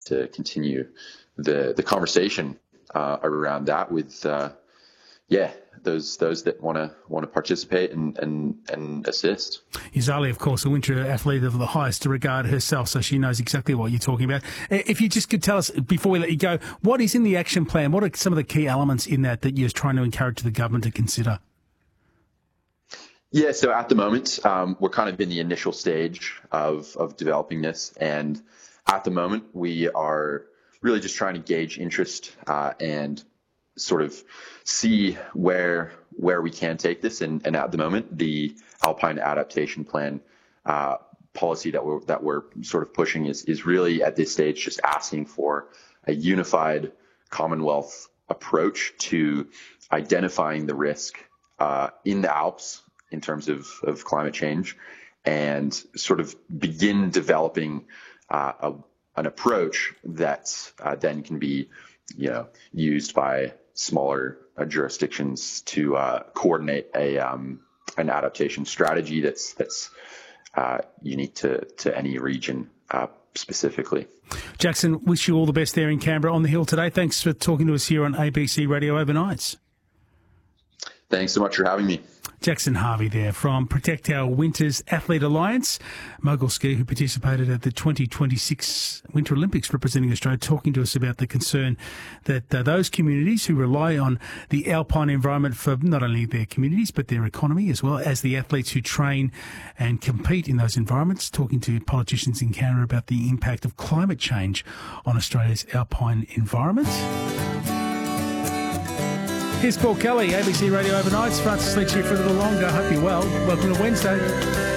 to continue the conversation around that with those that want to participate and assist. Yuzali, of course, a winter athlete of the highest regard herself, so she knows exactly what you're talking about. If you just could tell us, before we let you go, what is in the action plan? What are some of the key elements in that you're trying to encourage the government to consider? Yeah, so at the moment, we're kind of in the initial stage of developing this. And at the moment, we are really just trying to gauge interest and sort of see where we can take this. And at the moment, the Alpine Adaptation Plan policy that we're sort of pushing is really at this stage just asking for a unified Commonwealth approach to identifying the risk in the Alps in terms of climate change, and sort of begin developing an approach that then can be, used by smaller jurisdictions to coordinate an adaptation strategy that's unique to any region specifically. Jackson, wish you all the best there in Canberra on the Hill today. Thanks for talking to us here on ABC Radio Overnights. Thanks so much for having me. Jackson Harvey there from Protect Our Winters Athlete Alliance, mogul skier who participated at the 2026 Winter Olympics representing Australia, talking to us about the concern that those communities who rely on the alpine environment for not only their communities but their economy, as well as the athletes who train and compete in those environments, talking to politicians in Canberra about the impact of climate change on Australia's alpine environment. Here's Paul Kelly, ABC Radio Overnights. Francis Leach here for a little longer. Hope you're well. Welcome to Wednesday.